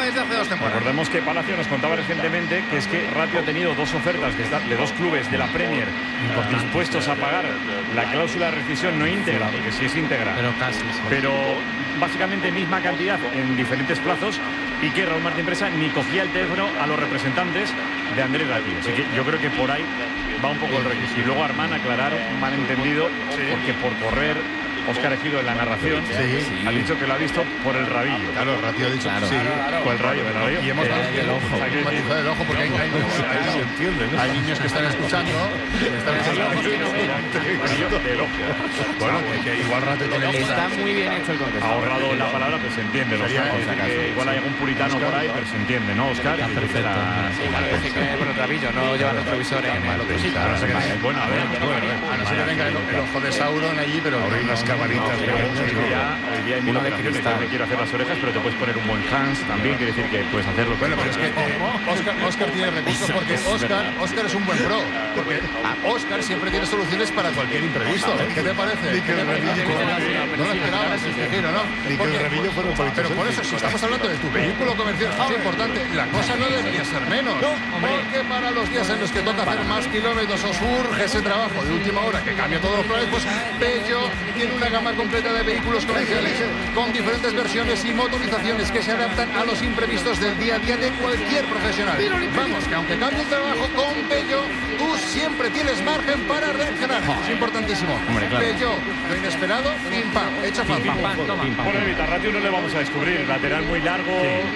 desde hace 2 temporadas. Recordemos que Palacio nos contaba recientemente que es que Ratio ha tenido 2 ofertas de 2 clubes de la Premier dispuestos a pagar la cláusula de rescisión no íntegra, porque sí es íntegra, pero casi, sí. Pero básicamente misma cantidad en diferentes plazos, y que Raúl Martín Presa ni cogía el teléfono a los representantes de Andrés Ratio. Así que yo creo que por ahí va un poco el rollo. Y luego Armán aclarar un malentendido, porque por correr Óscar Ejido en la narración ha dicho que lo ha visto por el rabillo. Claro, el Ratio ha dicho por el rayo, Y hemos dado el ojo, porque hay niños que están escuchando. Bueno, que igual Ratio tiene... Está muy bien hecho el contexto. Ha ahorrado la palabra, pero se entiende. Igual hay algún puritano por ahí, pero se entiende, ¿no, Óscar? Está perfecto. Parece que por el rabillo, no lleva los retrovisores en el otro sitio. Bueno, a ver. A no ser que venga el ojo de Sauron allí, pero abrir las camaritas. Hoy día hay mil operaciones. Yo me quiero hacer las orejas, pero te puedes poner un buen Hans también, quiere decir que puedes hacerlo. Bueno, pero es que Óscar tiene recursos, porque Óscar es un buen pro, porque Óscar siempre tiene soluciones para cualquier imprevisto. ¿Qué te parece? Ni que el Revillo no lo esperabas, ¿no? Ni que el Revillo fuera un poquito. Pero por eso, si estamos hablando de tu vehículo comercial, es importante, la cosa no debería ser menos. Porque para los días en los que toca hacer más kilómetros o surge ese trabajo de última hora que cambia todos los planes, pues Peugeot tiene una gama completa de vehículos comerciales con diferentes versiones y motorizaciones que se adaptan a los imprevistos del día a día de cualquier profesional. Vamos, que aunque cambie el trabajo con Peugeot, tú siempre tienes margen para reaccionar. Es importantísimo. Peugeot, lo inesperado, pim pam, hecho fácil. Por el Vitarratio no le vamos a descubrir. Lateral muy largo,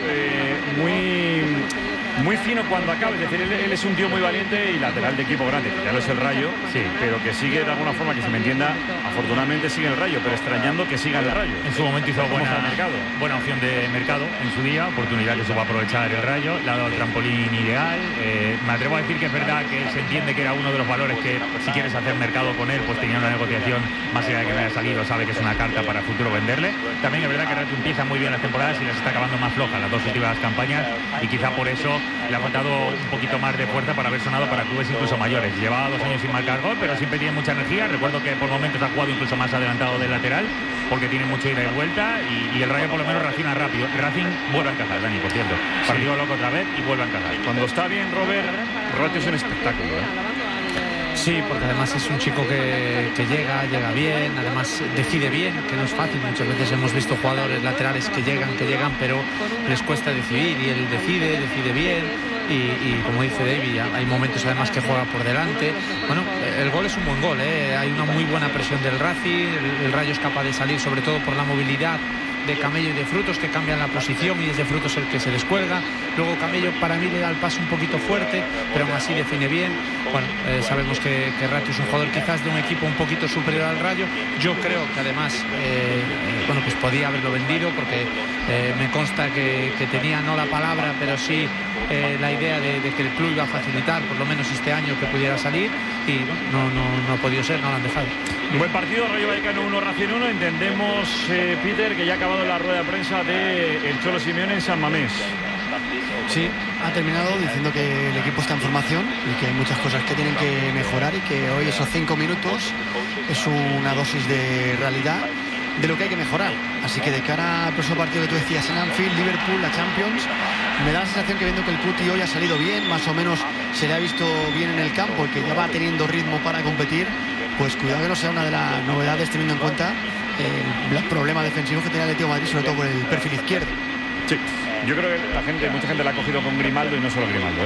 muy fino cuando acaba. Es decir, él es un tío muy valiente y lateral de equipo grande, que ya lo es el Rayo, pero que sigue de alguna forma, que se me entienda, afortunadamente sigue el Rayo, pero extrañando que siga el Rayo. En su momento hizo buena opción de mercado en su día, oportunidad que supo aprovechar el Rayo, le ha dado el trampolín ideal. Me atrevo a decir que es verdad que se entiende que era uno de los valores que, si quieres hacer mercado con él, pues tenía una negociación, más allá de que no haya salido, sabe que es una carta para el futuro venderle. También es verdad que Rayo empieza muy bien las temporadas y las está acabando más flojas las 2 últimas campañas, y quizá por eso le ha faltado un poquito más de fuerza para haber sonado para clubes incluso mayores. Llevaba 2 años sin marcar gol, pero siempre tiene mucha energía. Recuerdo que por momentos ha jugado incluso más adelantado del lateral, porque tiene mucho ida y vuelta, y el Rayo por lo menos reacciona rápido. Racing vuelve a encajar, Dani, por cierto. Partido loco otra vez y vuelve a encajar. Cuando está bien Robert, Ratio es un espectáculo, Sí, porque además es un chico que llega bien, además decide bien, que no es fácil. Muchas veces hemos visto jugadores laterales que llegan, pero les cuesta decidir, y él decide bien, y como dice David, hay momentos además que juega por delante. Bueno, el gol es un buen gol, hay una muy buena presión del Racing, el Rayo es capaz de salir sobre todo por la movilidad de Camello y de Frutos, que cambian la posición, y es de Frutos el que se descuelga. Luego Camello para mí le da el paso un poquito fuerte, pero aún así define bien. Bueno, sabemos que Ratio es un jugador quizás de un equipo un poquito superior al Rayo. Yo creo que además pues podía haberlo vendido, porque me consta que tenía no la palabra, pero sí la idea de que el club iba a facilitar por lo menos este año que pudiera salir, y no ha podido ser, no lo han dejado. Buen partido, Rayo Vallecano 1, Racing 1. Entendemos, Peter, que ya ha acabado la rueda de prensa de el Cholo Simeone en San Mamés. Sí, ha terminado diciendo que el equipo está en formación y que hay muchas cosas que tienen que mejorar, y que hoy esos 5 minutos es una dosis de realidad de lo que hay que mejorar. Así que de cara al próximo partido que tú decías en Anfield, Liverpool, la Champions, me da la sensación que, viendo que el Cuti hoy ha salido bien, más o menos se le ha visto bien en el campo y que ya va teniendo ritmo para competir, pues cuidado que no sea una de las novedades, teniendo en cuenta el problema defensivo que tenía el Atlético de Madrid, sobre todo por el perfil izquierdo. Sí, yo creo que mucha gente la ha cogido con Grimaldo, y no solo Grimaldo,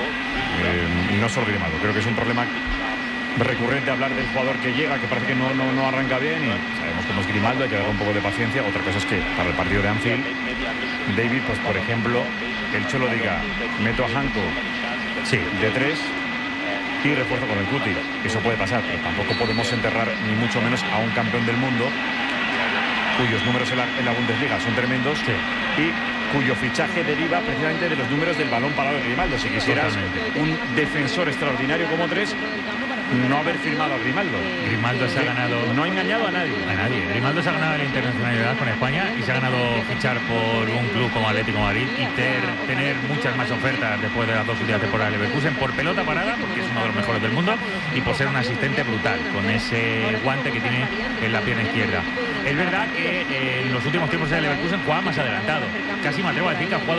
y no solo Grimaldo. Creo que es un problema recurrente hablar del jugador que llega, que parece que no arranca bien, y sabemos cómo es Grimaldo, hay que darle un poco de paciencia. Otra cosa es que para el partido de Anfield, David, pues por ejemplo, el Cholo diga, meto a Hanko de 3 y refuerzo con el Cuti. Eso puede pasar, pero tampoco podemos enterrar ni mucho menos a un campeón del mundo cuyos números en la Bundesliga son tremendos, y cuyo fichaje deriva precisamente de los números del balón parado de Grimaldo. Si quisieras un defensor extraordinario como 3, no haber firmado a Grimaldo. Grimaldo se ha ganado... No ha engañado a nadie. Grimaldo se ha ganado la internacionalidad con España, y se ha ganado fichar por un club como Atlético de Madrid y tener muchas más ofertas después de las 2 últimas temporadas de Leverkusen, por pelota parada, porque es uno de los mejores del mundo, y por ser un asistente brutal, con ese guante que tiene en la pierna izquierda. Es verdad que en los últimos tiempos de Leverkusen jugaba más adelantado. Casi me atrevo a decir que ha jugado